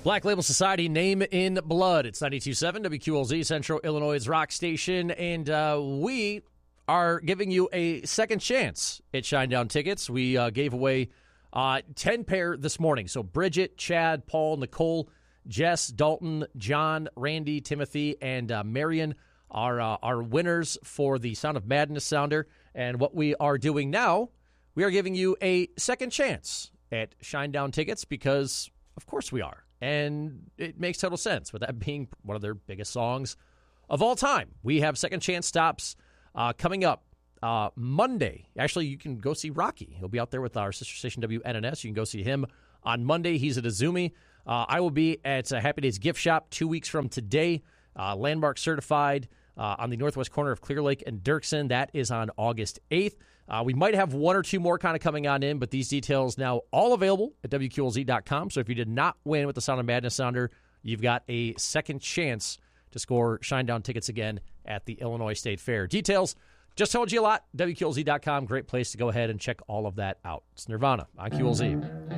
Black Label Society, Name in Blood. It's 92.7 WQLZ, Central Illinois' rock station, and we are giving you a second chance at Shinedown tickets. We gave away 10 pair this morning. So Bridget, Chad, Paul, Nicole, Jess, Dalton, John, Randy, Timothy, and Marion are winners for the Sound of Madness sounder. And what we are doing now, we are giving you a second chance at Shinedown tickets because, of course, we are. And it makes total sense with that being one of their biggest songs of all time. We have second chance stops coming up Monday. Actually, you can go see Rocky. He'll be out there with our sister station WNNS. You can go see him on Monday. He's at Izumi. I will be at Happy Days Gift Shop 2 weeks from today. Landmark certified on the northwest corner of Clear Lake and Dirksen. That is on August 8th. We might have one or two more kind of coming on in, but these details now all available at WQLZ.com. So if you did not win with the Sound of Madness sounder, you've got a second chance to score Shinedown tickets again at the Illinois State Fair. Details, just told you a lot, WQLZ.com. Great place to go ahead and check all of that out. It's Nirvana on QLZ.